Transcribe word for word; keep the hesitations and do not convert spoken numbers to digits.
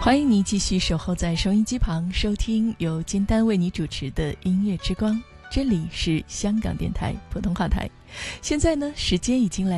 欢迎你继续守候在收音机旁，收听由金丹为你主持的音乐之光，这里是香港电台普通话台。现在呢，时间已经来